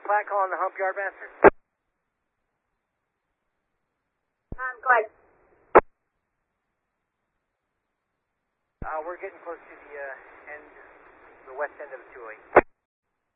Platt calling the hump yard master. Go ahead. We're getting close to the west end of the 208.